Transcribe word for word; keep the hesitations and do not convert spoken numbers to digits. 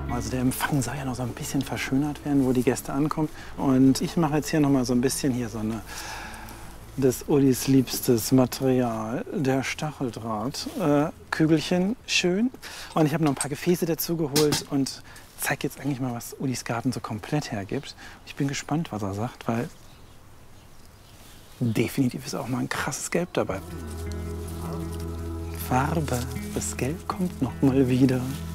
Also der Empfang soll ja noch so ein bisschen verschönert werden, wo die Gäste ankommen. Und ich mache jetzt hier noch mal so ein bisschen hier so eine des Ulis liebstes Material, der Stacheldraht. Äh, Kügelchen schön. Und ich habe noch ein paar Gefäße dazu geholt und zeige jetzt eigentlich mal, was Ulis Garten so komplett hergibt. Ich bin gespannt, was er sagt, weil definitiv ist auch mal ein krasses Gelb dabei. Farbe, das Gelb kommt noch mal wieder.